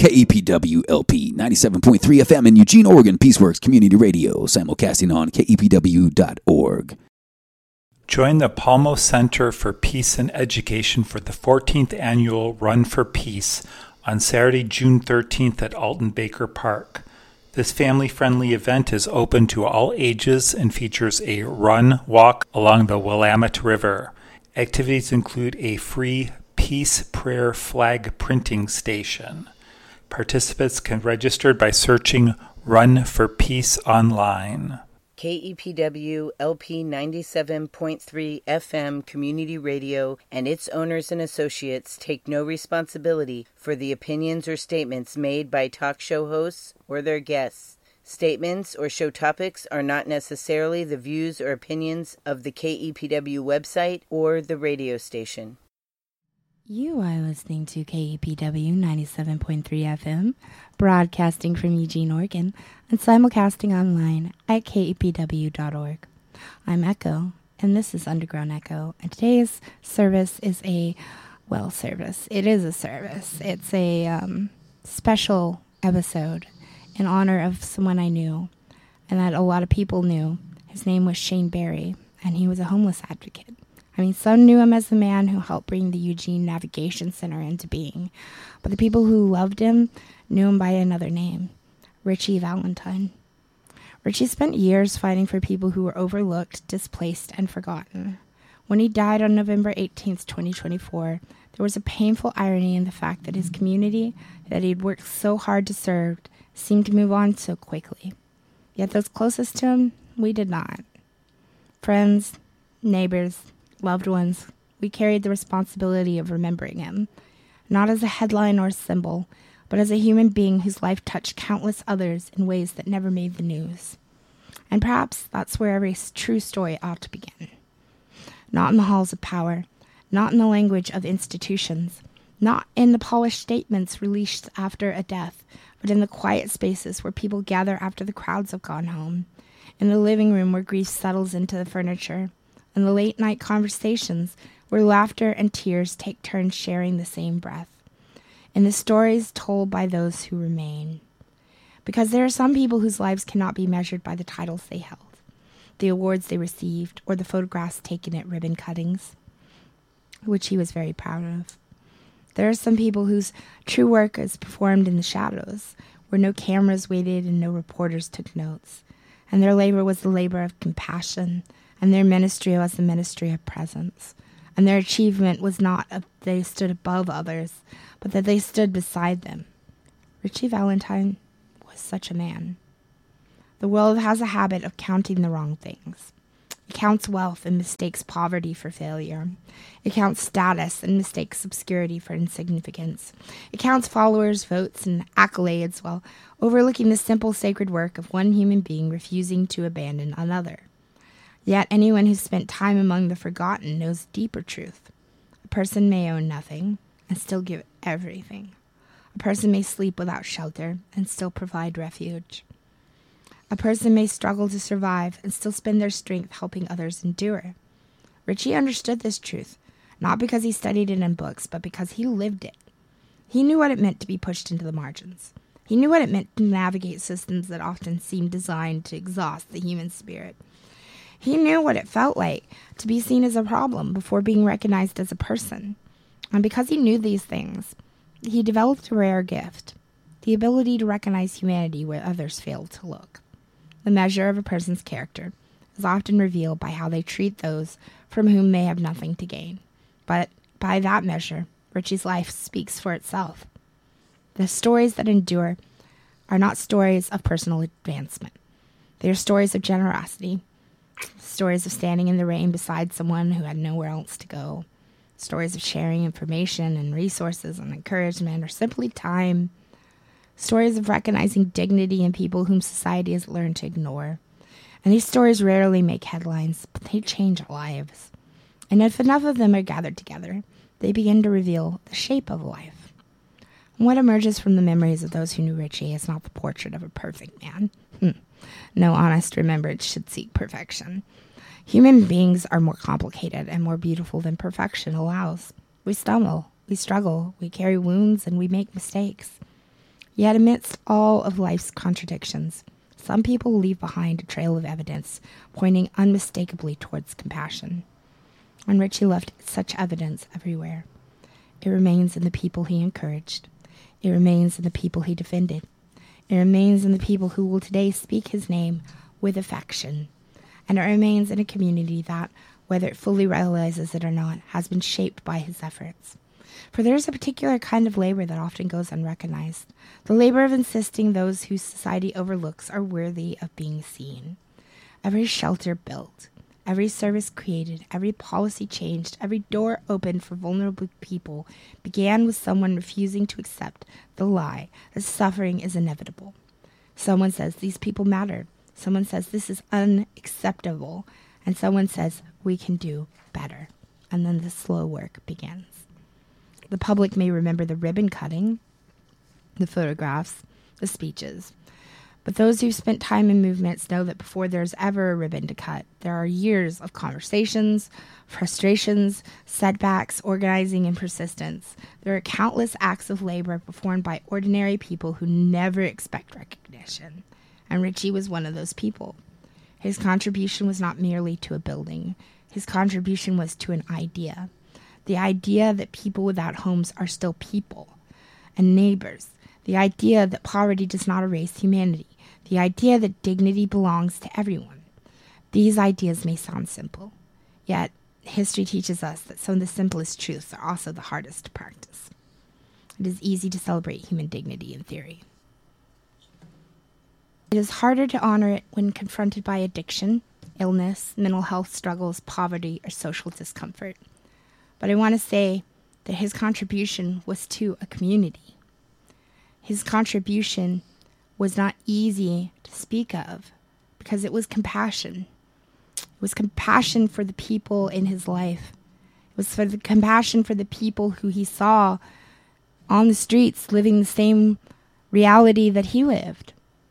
KEPW-LP 97.3 FM in Eugene, Oregon, Peaceworks Community Radio, simulcasting on KEPW.org. Join the Palmo Center for Peace and Education for the 14th Annual Run for Peace on Saturday, June 13th at Alton Baker Park. This family-friendly event is open to all ages and features a run-walk along the Willamette River. Activities include a free Peace Prayer flag printing station. Participants can register by searching Run for Peace online. KEPW LP 97.3 FM Community Radio and its owners and associates take no responsibility for the opinions or statements made by talk show hosts or their guests. Statements or show topics are not necessarily the views or opinions of the KEPW website or the radio station. You are listening to KEPW 97.3 FM, broadcasting from Eugene, Oregon, and simulcasting online at kepw.org. I'm Echo, and this is Underground Echo, and today's service is a service. It's a special episode in honor of someone I knew, and that a lot of people knew. His name was Shane Barry, and he was a homeless advocate. Some knew him as the man who helped bring the Eugene Navigation Center into being, but the people who loved him knew him by another name, Richie Valentine. Richie spent years fighting for people who were overlooked, displaced, and forgotten. When he died on November 18th, 2024, there was a painful irony in the fact that his community that he'd worked so hard to serve seemed to move on so quickly. Yet those closest to him, we did not. Friends, neighbors, loved ones, we carried the responsibility of remembering him, not as a headline or a symbol, but as a human being whose life touched countless others in ways that never made the news. And perhaps that's where every true story ought to begin. Not in the halls of power, not in the language of institutions, not in the polished statements released after a death, but in the quiet spaces where people gather after the crowds have gone home, in the living room where grief settles into the furniture, in the late-night conversations where laughter and tears take turns sharing the same breath, in the stories told by those who remain. Because there are some people whose lives cannot be measured by the titles they held, the awards they received, or the photographs taken at ribbon cuttings, which he was very proud of. There are some people whose true work is performed in the shadows, where no cameras waited and no reporters took notes, and their labor was the labor of compassion, and their ministry was the ministry of presence. And their achievement was not that they stood above others, but that they stood beside them. Richie Valentine was such a man. The world has a habit of counting the wrong things. It counts wealth and mistakes poverty for failure. It counts status and mistakes obscurity for insignificance. It counts followers, votes, and accolades while overlooking the simple sacred work of one human being refusing to abandon another. Yet anyone who spent time among the forgotten knows deeper truth. A person may own nothing and still give everything. A person may sleep without shelter and still provide refuge. A person may struggle to survive and still spend their strength helping others endure. Richie understood this truth, not because he studied it in books, but because he lived it. He knew what it meant to be pushed into the margins. He knew what it meant to navigate systems that often seemed designed to exhaust the human spirit. He knew what it felt like to be seen as a problem before being recognized as a person. And because he knew these things, he developed a rare gift, the ability to recognize humanity where others failed to look. The measure of a person's character is often revealed by how they treat those from whom they have nothing to gain. But by that measure, Richie's life speaks for itself. The stories that endure are not stories of personal advancement. They are stories of generosity, stories of standing in the rain beside someone who had nowhere else to go, stories of sharing information and resources and encouragement or simply time, stories of recognizing dignity in people whom society has learned to ignore. And these stories rarely make headlines, but they change lives. And if enough of them are gathered together, they begin to reveal the shape of life. And what emerges from the memories of those who knew Richie is not the portrait of a perfect man. No honest remembrance should seek perfection. Human beings are more complicated and more beautiful than perfection allows. We stumble, we struggle, we carry wounds, and we make mistakes. Yet amidst all of life's contradictions, some people leave behind a trail of evidence pointing unmistakably towards compassion. And Richie left such evidence everywhere. It remains in the people he encouraged. It remains in the people he defended. It remains in the people who will today speak his name with affection. And it remains in a community that, whether it fully realizes it or not, has been shaped by his efforts. For there is a particular kind of labor that often goes unrecognized, the labor of insisting those whose society overlooks are worthy of being seen. Every shelter built, every service created, every policy changed, every door opened for vulnerable people began with someone refusing to accept the lie that suffering is inevitable. Someone says these people matter. Someone says this is unacceptable. And someone says we can do better. And then the slow work begins. The public may remember the ribbon cutting, the photographs, the speeches. But those who've spent time in movements know that before there's ever a ribbon to cut, there are years of conversations, frustrations, setbacks, organizing, and persistence. There are countless acts of labor performed by ordinary people who never expect recognition. And Richie was one of those people. His contribution was not merely to a building. His contribution was to an idea. The idea that people without homes are still people and neighbors. The idea that poverty does not erase humanity. The idea that dignity belongs to everyone. These ideas may sound simple, yet history teaches us that some of the simplest truths are also the hardest to practice. It is easy to celebrate human dignity in theory. It is harder to honor it when confronted by addiction, illness, mental health struggles, poverty, or social discomfort. But I want to say that his contribution was to a community. His contribution was not easy to speak of because it was compassion. It was compassion for the people in his life. It was for the compassion for the people who he saw on the streets living the same reality that he lived.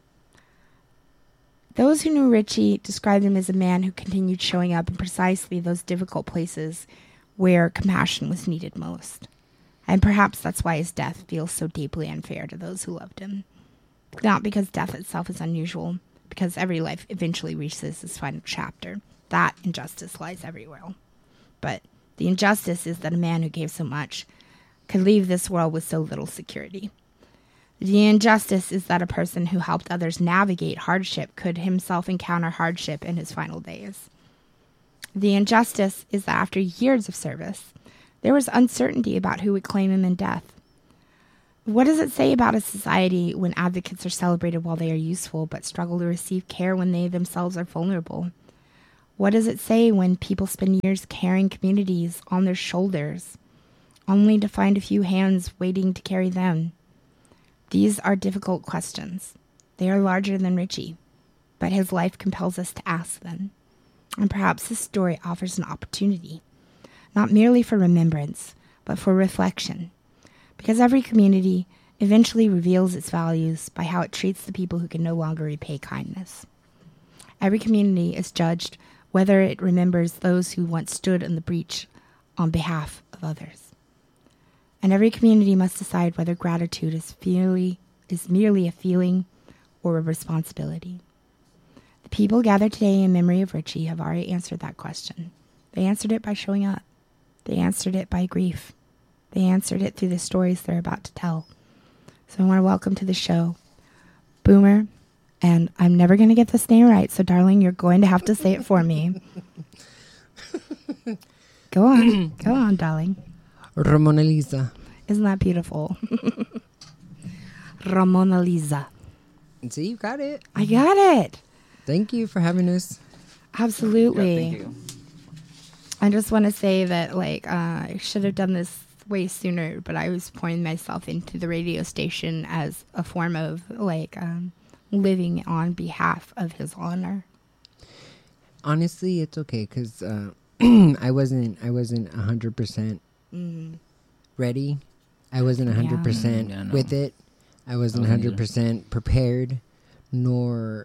Those who knew Richie described him as a man who continued showing up in precisely those difficult places where compassion was needed most. And perhaps that's why his death feels so deeply unfair to those who loved him. Not because death itself is unusual, because every life eventually reaches its final chapter. That injustice lies everywhere. But the injustice is that a man who gave so much could leave this world with so little security. The injustice is that a person who helped others navigate hardship could himself encounter hardship in his final days. The injustice is that after years of service, there was uncertainty about who would claim him in death. What does it say about a society when advocates are celebrated while they are useful, but struggle to receive care when they themselves are vulnerable? What does it say when people spend years carrying communities on their shoulders, only to find a few hands waiting to carry them? These are difficult questions. They are larger than Richie, but his life compels us to ask them. And perhaps this story offers an opportunity, not merely for remembrance, but for reflection. Because every community eventually reveals its values by how it treats the people who can no longer repay kindness. Every community is judged whether it remembers those who once stood in the breach on behalf of others. And every community must decide whether gratitude is merely a feeling or a responsibility. The people gathered today in memory of Richie have already answered that question. They answered it by showing up. They answered it by grief. They answered it through the stories they're about to tell. So I want to welcome to the show Boomer, and I'm never going to get this name right, so darling, you're going to have to say it for me. Go on, darling. Ramona Lisa. Isn't that beautiful? Ramona Lisa. See, you got it. I got it. Thank you for having us. Absolutely. Yeah, thank you. I just want to say that, I should have done this way sooner, but I was pouring myself into the radio station as a form of, living on behalf of his honor. Honestly, it's okay, because I wasn't 100% ready. I wasn't 100% with it. I wasn't 100% prepared, nor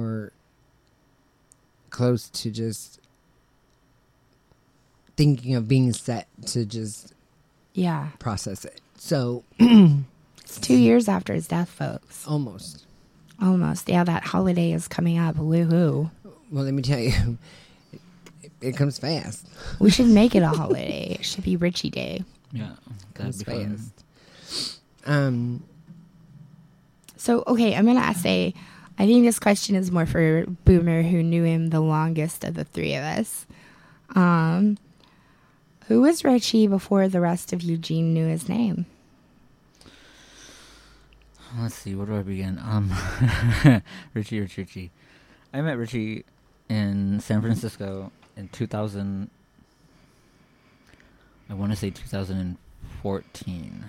close to just thinking of being set to just process it. So It's 2 years after his death, folks. Almost. Yeah, that holiday is coming up. Woohoo. Well, let me tell you, it comes fast. We should make it a holiday. It should be Richie Day. Yeah, that'd Comes be fun. fast. So, okay, I'm going to say, I think this question is more for Boomer, who knew him the longest of the three of us. Who was Richie before the rest of Eugene knew his name? Let's see, where do I begin? Richie. I met Richie in San Francisco in 2000. I want to say 2014.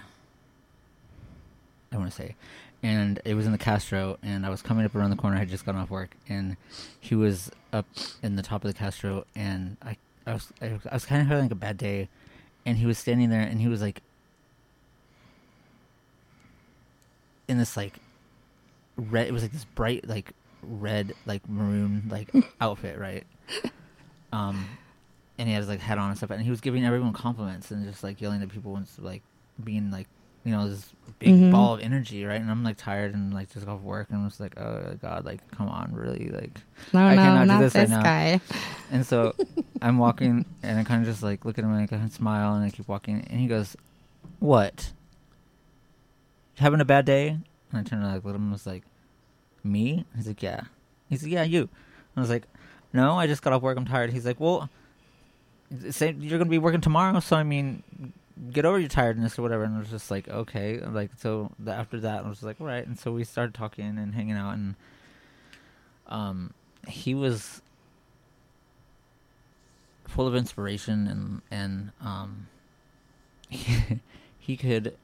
I want to say. And it was in the Castro, and I was coming up around the corner. I had just gotten off work, and he was up in the top of the Castro, and I was kind of having like a bad day, and he was standing there, and he was like in this like red. It was like this bright like red like maroon like outfit, right? And he had his like hat on and stuff, and he was giving everyone compliments and just like yelling at people and like being like, you know, this big ball of energy, right? And I'm like tired and like just got off work, and I'm just like, oh God, like come on, really, like I cannot do this right now. Guy. And so I'm walking, and I kind of just like look at him and I kind of smile, and I keep walking, and he goes, "What? Having a bad day?" And I turned to like look at him and was like, "Me?" He's like, "Yeah." He's like, "Yeah, you." And I was like, "No, I just got off work. I'm tired." He's like, "Well, say you're gonna be working tomorrow, so I mean, get over your tiredness or whatever." And I was just like, okay. Like, so after that, I was like, all right. And so we started talking and hanging out, and he was full of inspiration, and he could,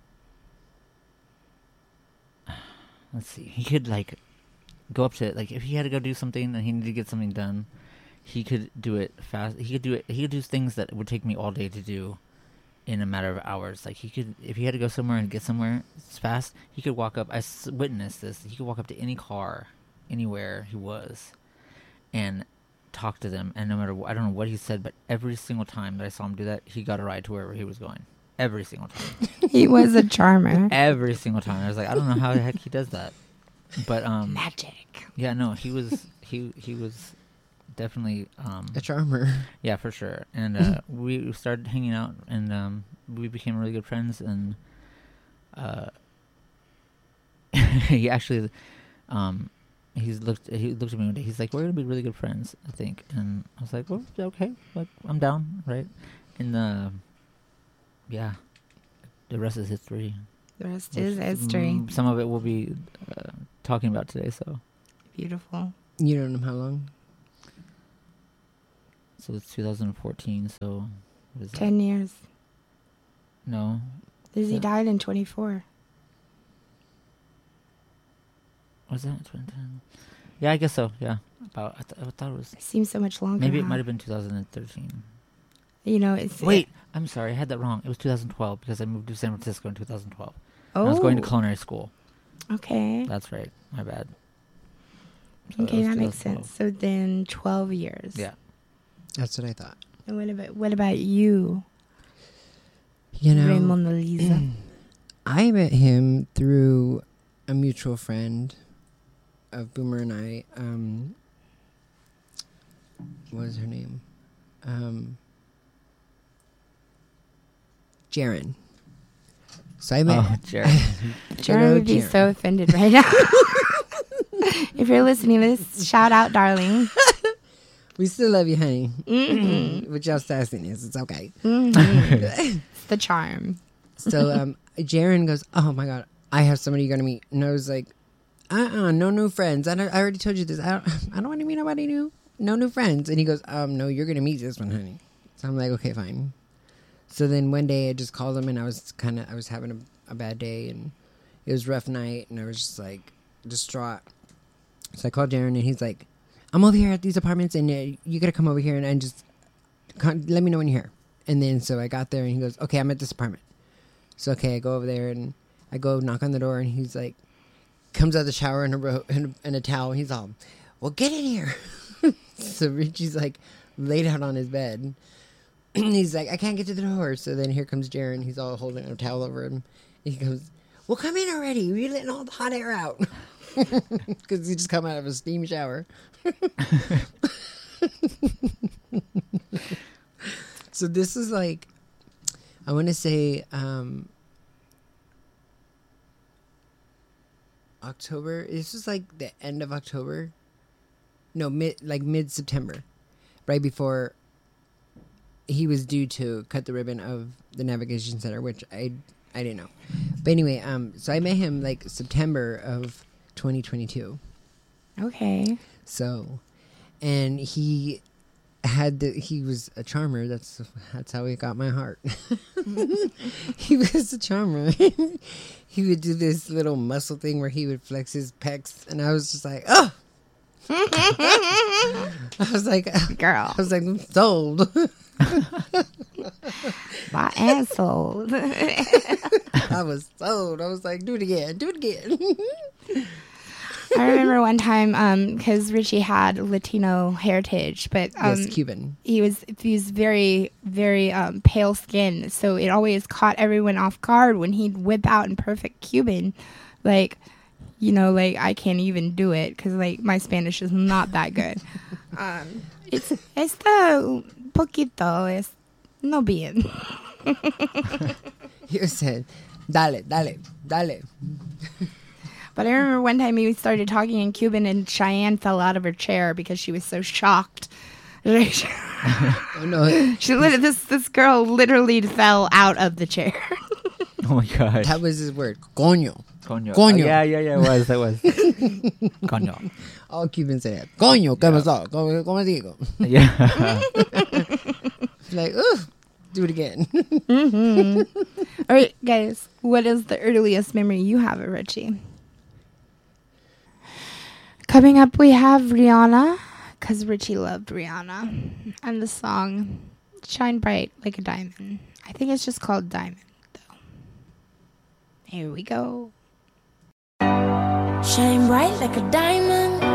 let's see, he could like go up to, like, if he had to go do something and he needed to get something done, he could do it fast. He could do things that would take me all day to do in a matter of hours. Like, he could, if he had to go somewhere and get somewhere fast, he could walk up. I witnessed this. He could walk up to any car, anywhere he was, and talk to them. And no matter what, I don't know what he said, but every single time that I saw him do that, he got a ride to wherever he was going. Every single time. He was a charmer. Every single time. I was like, I don't know how the heck he does that. But magic. Yeah, no, he was definitely A charmer. Yeah, for sure. And we started hanging out, and we became really good friends. And he actually, he looked at me one day. He's like, "We're gonna be really good friends, I think." And I was like, "Well, okay, like, I'm down, right?" And yeah, the rest is history. The rest is history. Some of it we'll be talking about today. So beautiful. You don't know how long? So it's 2014. So what is 10 years. No. Lizzie died in 24. Was that 2010? Yeah, I guess so. Yeah, about. I thought it was. It seems so much longer. Maybe it now. might have been 2013. You know, it's wait. I'm sorry, I had that wrong. It was 2012 because I moved to San Francisco in 2012. Oh, I was going to culinary school. Okay. That's right. My bad. So okay, that makes sense. So then 12 years. Yeah. That's what I thought. And what about you? You know, Raymond Lisa. I met him through a mutual friend of Boomer and I. What is her name? Jaren. So I met Jaren. Jaren would be so offended right now. If you're listening to this, shout out, darling. We still love you, honey. Mm-hmm. With your sassiness, it's okay. Mm-hmm. It's the charm. So Jaren goes, "Oh my God, I have somebody you're gonna meet," and I was like, no new friends. I already told you this. I don't want to meet nobody new. No new friends. And he goes, no, you're gonna meet this one, honey. So I'm like, okay, fine. So then one day I just called him, and I was having a bad day, and it was a rough night, and I was just like distraught. So I called Jaren, and he's like, "I'm over here at these apartments, and you gotta come over here and just let me know when you're here." And then so I got there, and he goes, "Okay, I'm at this apartment." So okay, I go over there, and I go knock on the door, and he's like, comes out of the shower in a towel. He's all, "Well, get in here." So Richie's like laid out on his bed. He's like, "I can't get to the door." So then here comes Jaren. He's all holding a towel over him. He goes, well, come in already. You're letting all the hot air out. Because you just come out of a steam shower. So this is like, I want to say October. This was like the end of October. No, mid-September. Right before he was due to cut the ribbon of the Navigation Center, which I didn't know. But anyway, so I met him like September of 2022. Okay. So, and he was a charmer. That's how he got my heart. He was a charmer. He would do this little muscle thing where he would flex his pecs, and I was just like, oh. I was like, girl. I was like, I'm sold. My ass sold. I was sold. I was like, do it again. Do it again. I remember one time, because Richie had Latino heritage, but yes, Cuban. He was very, very pale skinned, so it always caught everyone off guard when he'd whip out in perfect Cuban, like, you know, like I can't even do it because like my Spanish is not that good. It's poquito, es no bien. You said, dale. But I remember one time he started talking in Cuban and Cheyenne fell out of her chair because she was so shocked. Oh, no. This girl literally fell out of the chair. Oh my god. That was his word. Coño. Coño. Coño. Yeah, it was. That was. Coño. All Cubans say that. Coño, ¿qué pasó? ¿Cómo digo? Yeah. Like, ooh, do it again. Mm-hmm. All right, guys. What is the earliest memory you have of Richie? Coming up, we have Rihanna, because Richie loved Rihanna, and the song Shine Bright Like a Diamond. I think it's just called Diamond, though. Here we go. Shine bright like a diamond.